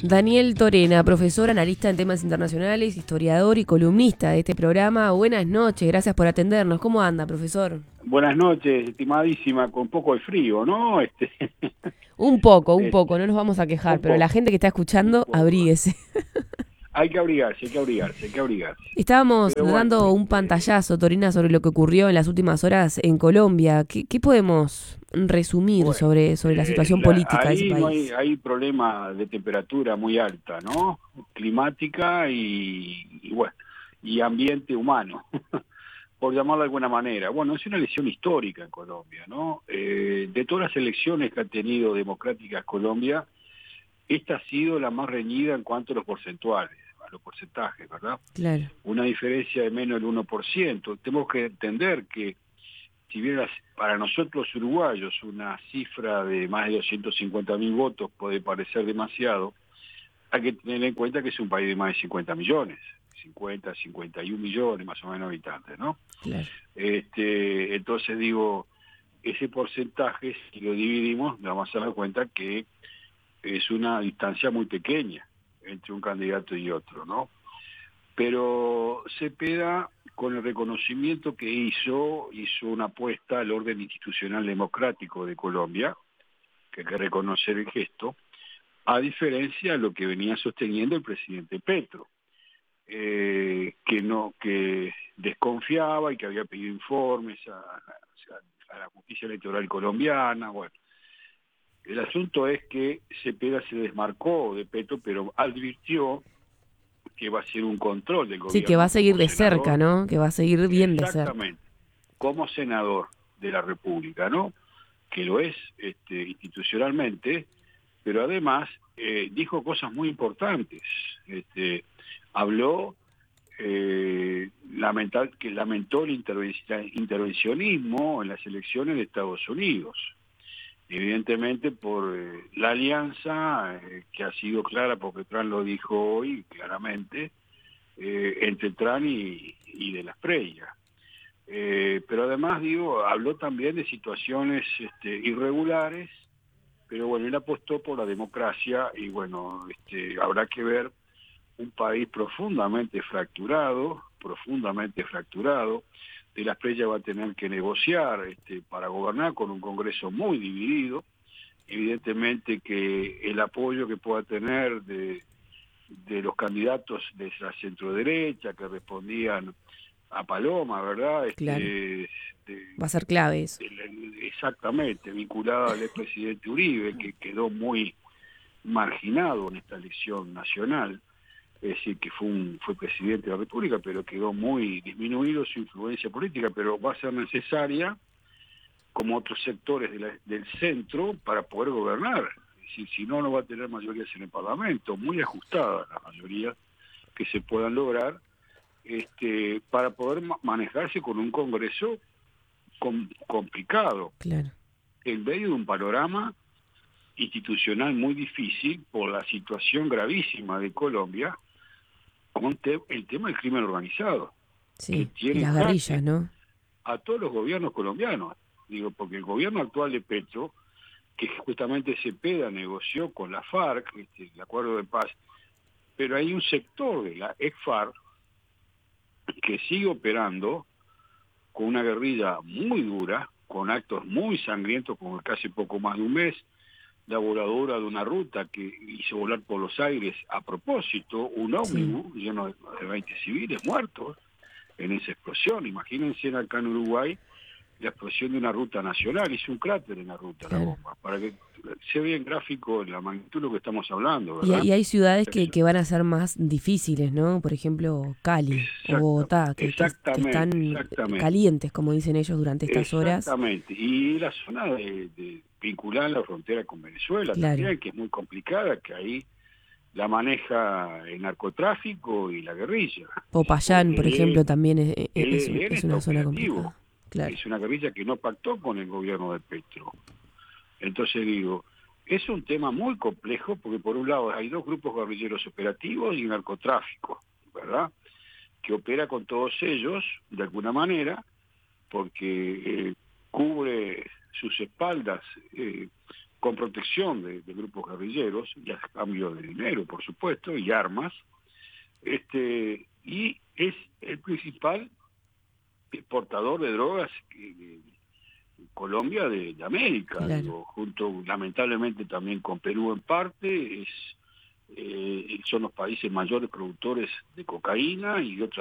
Daniel Torena, profesor, analista en temas internacionales, historiador y columnista de este programa. Buenas noches, gracias por atendernos. ¿Cómo anda, profesor? Buenas noches, estimadísima, con un poco de frío, ¿no? Un poco, no nos vamos a quejar, Un pero la poco, gente que está un escuchando, poco. abríguese. Hay que abrigarse, hay que abrigarse, hay que abrigarse. Estábamos Pero bueno, dando un pantallazo, Torena, sobre lo que ocurrió en las últimas horas en Colombia. ¿Qué podemos resumir bueno, sobre la situación política de ese ahí no país? hay problema de temperatura muy alta, ¿no? Climática y bueno, y ambiente humano, por llamarlo de alguna manera. Bueno, es una elección histórica en Colombia, ¿no? De todas las elecciones que ha tenido democráticas Colombia, esta ha sido la más reñida en cuanto a los porcentuales, a los porcentajes, ¿verdad? Claro, Una diferencia de menos del 1%. Tenemos que entender que, si bien para nosotros los uruguayos una cifra de más de 250.000 votos puede parecer demasiado, hay que tener en cuenta que es un país de más de 50 millones, 51 millones más o menos de habitantes, ¿no? claro. Entonces digo, ese porcentaje, si lo dividimos, nos vamos a dar cuenta que es una distancia muy pequeña entre un candidato y otro, ¿no? Pero Cepeda, con el reconocimiento que hizo una apuesta al orden institucional democrático de Colombia, que hay que reconocer el gesto, a diferencia de lo que venía sosteniendo el presidente Petro, que desconfiaba y que había pedido informes a la justicia electoral colombiana. Bueno, el asunto es que Cepeda se desmarcó de Petro, pero advirtió que va a ser un control del Sí, que va a gobierno seguir como de cerca, senador, ¿no? Que va a seguir bien de cerca. exactamente, como senador de la República, ¿no? Que lo es institucionalmente, pero además dijo cosas muy importantes. Habló, que lamentó el intervencionismo en las elecciones de Estados Unidos, evidentemente por la alianza que ha sido clara, porque Trump lo dijo hoy claramente, entre Trump y de la Espriella. Pero además, digo, habló también de situaciones irregulares, pero bueno, él apostó por la democracia y bueno, habrá que ver un país profundamente fracturado. De la Espriella va a tener que negociar para gobernar con un Congreso muy dividido. Evidentemente que el apoyo que pueda tener de los candidatos de la centroderecha que respondían a Paloma, ¿verdad? Claro, De- va a ser clave eso. exactamente, vinculada al expresidente Uribe, que quedó muy marginado en esta elección nacional, es decir, que fue presidente de la República, pero quedó muy disminuido su influencia política, pero va a ser necesaria, como otros sectores del centro, para poder gobernar. Es decir, si no, no va a tener mayorías en el Parlamento, muy ajustadas las mayorías que se puedan lograr, para poder manejarse con un Congreso complicado, Claro. en medio de un panorama institucional muy difícil por la situación gravísima de Colombia, con el tema del crimen organizado, que Sí, y tiene en las guerrillas, jaque ¿no? a todos los gobiernos colombianos. Digo, porque el gobierno actual de Petro, que justamente Cepeda negoció con la FARC, el acuerdo de paz, pero hay un sector de la ex-FARC que sigue operando con una guerrilla muy dura, con actos muy sangrientos, como el que hace poco más de un mes, la voladura de una ruta que hizo volar por los aires a propósito un Sí. ómnibus lleno de 20 civiles muertos en esa explosión. Imagínense acá en Uruguay la explosión de una ruta nacional, hizo un cráter en la ruta la Claro. bomba, para que se vea en gráfico la magnitud de lo que estamos hablando, Y, ¿verdad? y hay ciudades Es, que van a ser más difíciles, ¿no? Por ejemplo, Cali o Bogotá, que exactamente, están exactamente. calientes, como dicen ellos, durante estas horas. Exactamente. Y la zona vinculada a la frontera con Venezuela Claro. también, que es muy complicada, que ahí la maneja el narcotráfico y la guerrilla. Popayán, por Porque ejemplo, también el ELN es está una zona operativo. complicada. Claro. Es una guerrilla que no pactó con el gobierno de Petro. Entonces digo, es un tema muy complejo porque por un lado hay dos grupos guerrilleros operativos y narcotráfico, ¿verdad? Que opera con todos ellos de alguna manera, porque cubre sus espaldas, con protección de grupos guerrilleros, y a cambio de dinero, por supuesto, y armas, y es el principal exportador de drogas Colombia de América, Claro. digo, junto lamentablemente también con Perú en parte, son los países mayores productores de cocaína y de otras